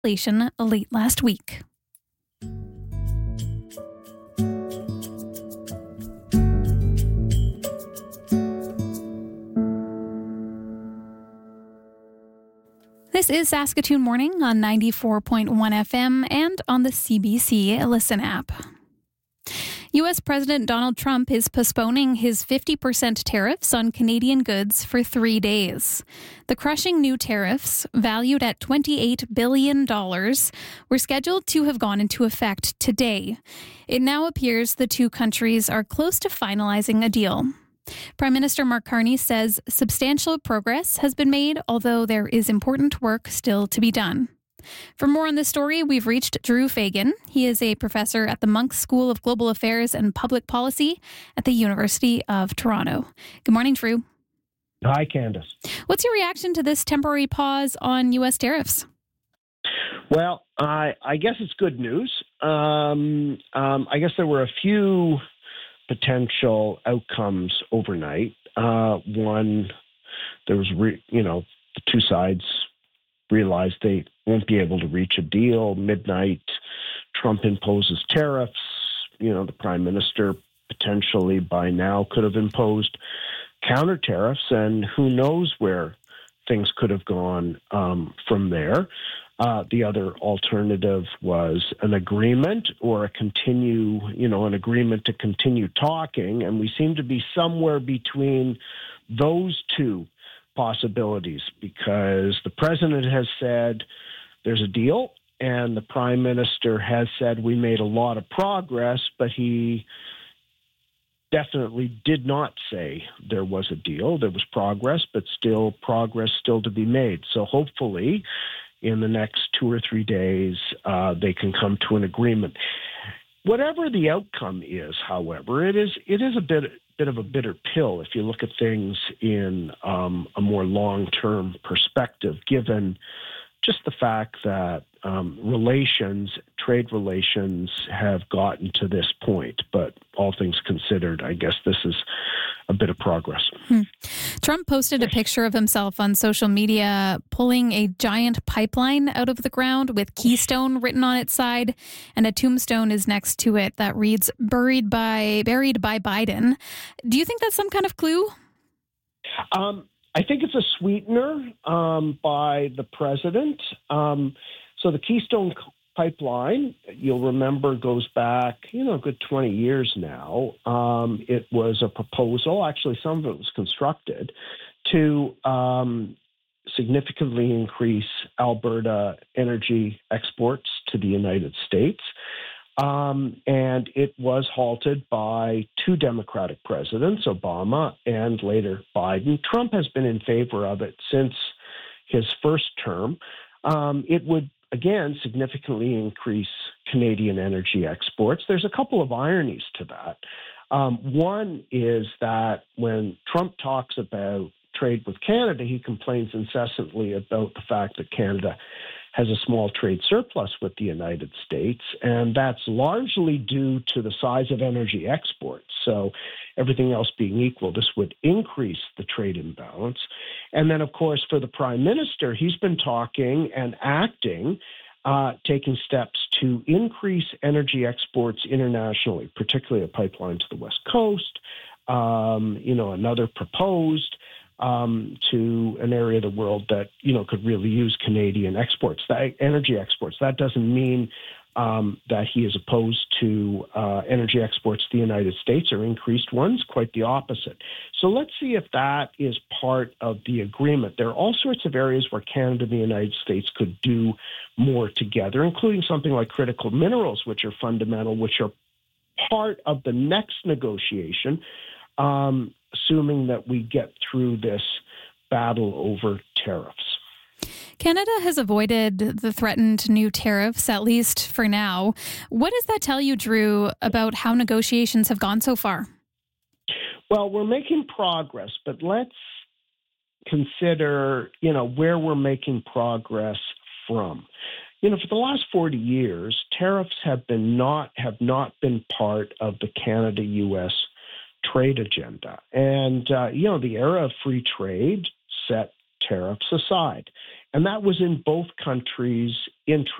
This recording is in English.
late last week. This is Saskatoon Morning on 94.1 FM and on the CBC Listen app. U.S. President Donald Trump is postponing his 50% tariffs on Canadian goods for 3 days. The crushing new tariffs, valued at $28 billion, were scheduled to have gone into effect today. It now appears the two countries are close to finalizing a deal. Prime Minister Mark Carney says substantial progress has been made, although there is important work still to be done. For more on this story, we've reached Drew Fagan. He is a professor at the Munk School of Global Affairs and Public Policy at the University of Toronto. Good morning, Drew. Hi, Candace. What's your reaction to this temporary pause on U.S. tariffs? Well, I guess it's good news. I guess there were a few potential outcomes overnight. One, there was, the two sides realized they won't be able to reach a deal. Midnight, Trump imposes tariffs. The prime minister potentially by now could have imposed counter tariffs, and who knows where things could have gone from there. The other alternative was an agreement or an agreement to continue talking, and we seem to be somewhere between those two possibilities, because the president has said there's a deal and the prime minister has said we made a lot of progress, but he definitely did not say there was a deal. There was progress, but progress still to be made. So hopefully in the next 2 or 3 days, they can come to an agreement. Whatever the outcome is, however, it is a bit of a bitter pill if you look at things in a more long-term perspective, given just the fact that trade relations have gotten to this point. But all things considered, I guess this is a bit of progress. Trump posted a picture of himself on social media pulling a giant pipeline out of the ground with Keystone written on its side, and a tombstone is next to it that reads buried by Biden. Do you think that's some kind of clue? I think it's a sweetener by the president. So the Keystone Pipeline, you'll remember, goes back, a good 20 years now. It was a proposal, actually some of it was constructed, to significantly increase Alberta energy exports to the United States. And it was halted by two Democratic presidents, Obama and later Biden. Trump has been in favor of it since his first term. It would, again, significantly increase Canadian energy exports. There's a couple of ironies to that. One is that when Trump talks about trade with Canada, he complains incessantly about the fact that Canada has a small trade surplus with the United States, and that's largely due to the size of energy exports. So everything else being equal, this would increase the trade imbalance. And then, of course, for the prime minister, he's been talking and acting, taking steps to increase energy exports internationally, particularly a pipeline to the West Coast, another proposed to an area of the world that, could really use Canadian exports, energy exports. That doesn't mean that he is opposed to energy exports to the United States or increased ones, quite the opposite. So let's see if that is part of the agreement. There are all sorts of areas where Canada and the United States could do more together, including something like critical minerals, which are fundamental, which are part of the next negotiation, assuming that we get through this battle over tariffs. Canada has avoided the threatened new tariffs, at least for now. What does that tell you, Drew, about how negotiations have gone so far? Well, we're making progress, but let's consider, where we're making progress from. For the last 40 years, tariffs have not been part of the Canada-U.S. trade agenda. And, the era of free trade set tariffs aside. And that was in both countries' interest.